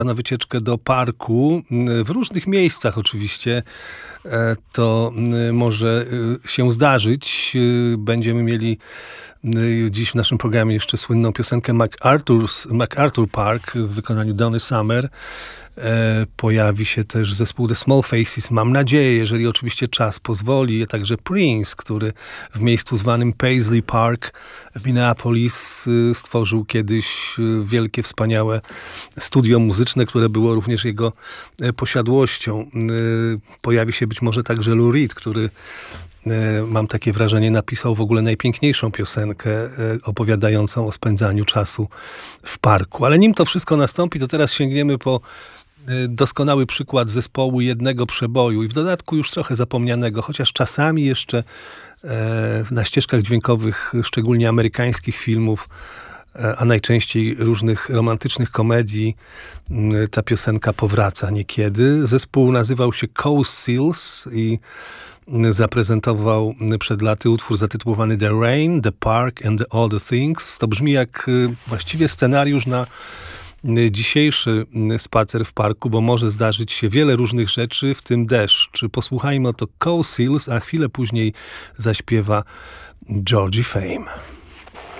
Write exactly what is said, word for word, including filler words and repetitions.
na wycieczkę do parku, w różnych miejscach oczywiście. To może się zdarzyć. Będziemy mieli dziś w naszym programie jeszcze słynną piosenkę MacArthur's, MacArthur Park w wykonaniu Donny Summer. Pojawi się też zespół The Small Faces, mam nadzieję, jeżeli oczywiście czas pozwoli, a także Prince, który w miejscu zwanym Paisley Park w Minneapolis stworzył kiedyś wielkie, wspaniałe studio muzyczne, które było również jego posiadłością. Pojawi się być może także Lou Reed, który, mam takie wrażenie, napisał w ogóle najpiękniejszą piosenkę opowiadającą o spędzaniu czasu w parku. Ale nim to wszystko nastąpi, to teraz sięgniemy po doskonały przykład zespołu jednego przeboju i w dodatku już trochę zapomnianego, chociaż czasami jeszcze na ścieżkach dźwiękowych, szczególnie amerykańskich filmów, a najczęściej różnych romantycznych komedii, ta piosenka powraca niekiedy. Zespół nazywał się Coast Seals i zaprezentował przed laty utwór zatytułowany The Rain, The Park and the Other Things. To brzmi jak właściwie scenariusz na dzisiejszy spacer w parku, bo może zdarzyć się wiele różnych rzeczy, w tym deszcz. Posłuchajmy o to Coast Seals, a chwilę później zaśpiewa Georgie Fame.